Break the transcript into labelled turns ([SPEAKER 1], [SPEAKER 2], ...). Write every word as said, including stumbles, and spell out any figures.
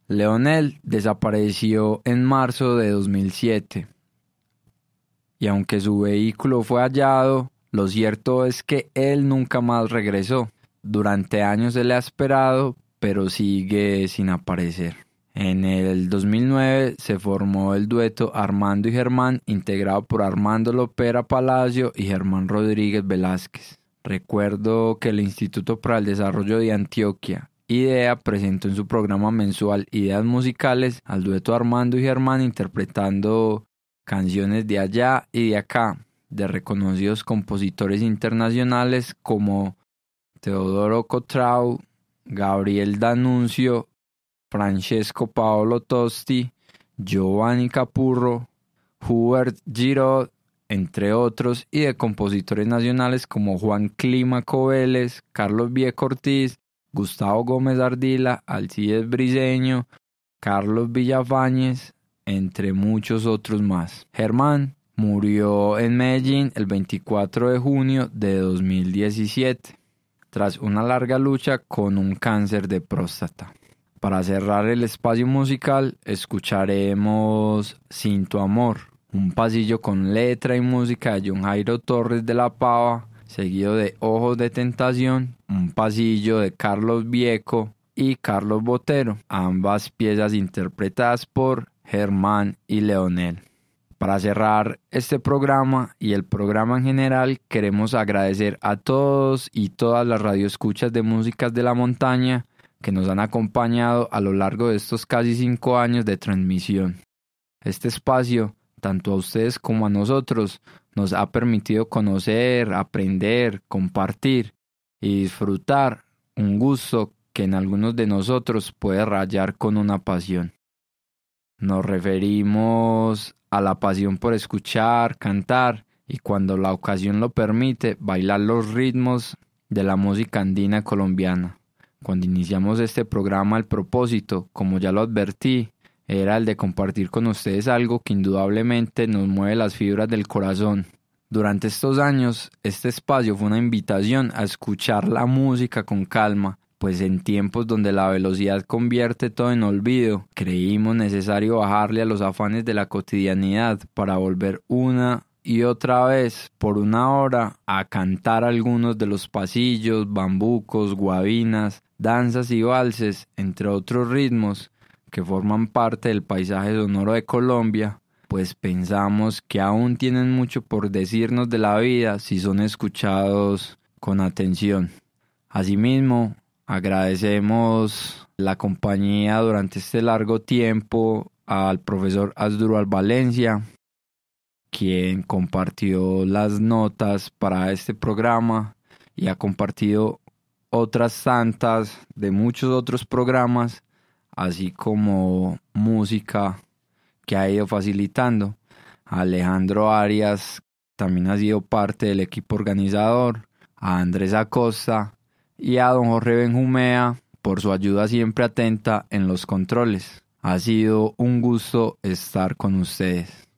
[SPEAKER 1] Leonel desapareció en marzo de dos mil siete. Y aunque su vehículo fue hallado, lo cierto es que él nunca más regresó. Durante años se le ha esperado, pero sigue sin aparecer. En el dos mil nueve se formó el dueto Armando y Germán, integrado por Armando Lopera Palacio y Germán Rodríguez Velázquez. Recuerdo que el Instituto para el Desarrollo de Antioquia, IDEA, presentó en su programa mensual Ideas Musicales al dueto Armando y Germán interpretando canciones de allá y de acá, de reconocidos compositores internacionales como Teodoro Cotrau, Gabriel D'Annunzio, Francesco Paolo Tosti, Giovanni Capurro, Hubert Giraud, entre otros, y de compositores nacionales como Juan Clímaco Vélez, Carlos Vieco Ortiz, Gustavo Gómez Ardila, Alcides Briceño, Carlos Villafañez, entre muchos otros más. Germán murió en Medellín el veinticuatro de junio de dos mil diecisiete, tras una larga lucha con un cáncer de próstata. Para cerrar el espacio musical, escucharemos Sin tu amor, un pasillo con letra y música de John Jairo Torres de la Pava, seguido de Ojos de Tentación, un pasillo de Carlos Vieco y Carlos Botero, ambas piezas interpretadas por Germán y Leonel. Para cerrar este programa y el programa en general, queremos agradecer a todos y todas las radioescuchas de Músicas de la Montaña que nos han acompañado a lo largo de estos casi cinco años de transmisión. Este espacio, tanto a ustedes como a nosotros, nos ha permitido conocer, aprender, compartir y disfrutar un gusto que en algunos de nosotros puede rayar con una pasión. Nos referimos a la pasión por escuchar, cantar y, cuando la ocasión lo permite, bailar los ritmos de la música andina colombiana. Cuando iniciamos este programa, el propósito, como ya lo advertí, era el de compartir con ustedes algo que indudablemente nos mueve las fibras del corazón. Durante estos años, este espacio fue una invitación a escuchar la música con calma, pues en tiempos donde la velocidad convierte todo en olvido, creímos necesario bajarle a los afanes de la cotidianidad para volver una y otra vez por una hora a cantar algunos de los pasillos, bambucos, guabinas, danzas y valses, entre otros ritmos que forman parte del paisaje sonoro de Colombia, pues pensamos que aún tienen mucho por decirnos de la vida si son escuchados con atención. Asimismo, agradecemos la compañía durante este largo tiempo al profesor Asdrúbal Valencia, quien compartió las notas para este programa y ha compartido otras tantas de muchos otros programas, así como música que ha ido facilitando. Alejandro Arias también ha sido parte del equipo organizador, a Andrés Acosta y a don Jorge Benjumea por su ayuda siempre atenta en los controles. Ha sido un gusto estar con ustedes.